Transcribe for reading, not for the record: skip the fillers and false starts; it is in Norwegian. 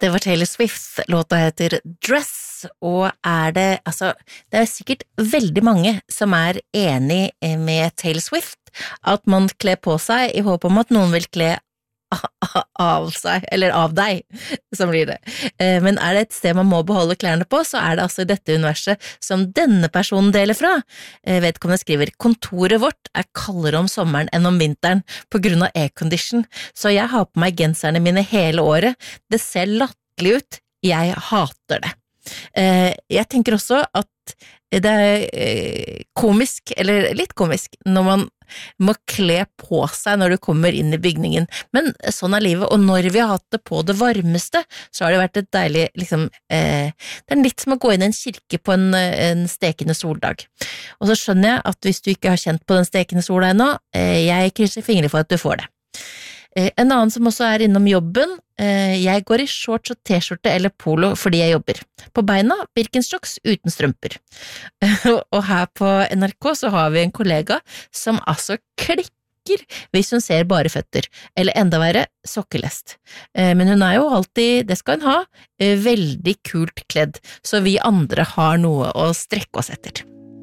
Det var Taylor Swift, låta heter Dress, og det sikkert veldig mange som enig med Taylor Swift, at man kler på seg i håp om at noen vil kle av seg, eller av deg, som blir det. Men det et sted man må beholde klærne på, så det altså i dette universet som denne personen deler fra. Vedkommende skriver, kontoret vårt kaldere om sommeren enn om vinteren på grunn av aircondition, så jeg har på meg genserne mine hele året. Det ser latterlig ut. Jeg hater det. Jeg tenker også at det komisk, eller litt komisk, når man må kle på seg når du kommer inn i bygningen, men sånn livet, og når vi har hatt det på det varmeste, så har det vært et deilig, det litt som å gå inn i en kirke på en stekende soldag. Og så skjønner jeg at hvis du ikke har kjent på den stekende sola ennå, jeg krysser fingre for at du får det. En annen som også innom jobben, jeg går i shorts og t-skjorte eller polo fordi jeg jobber. På beina, Birkenstocks uten strømper. Og her på NRK så har vi en kollega som altså klikker hvis hun ser bare føtter, eller enda verre, sokkelest. Men hun jo alltid, det skal hun ha, veldig kult kledd, så vi andre har noe å strekke oss etter.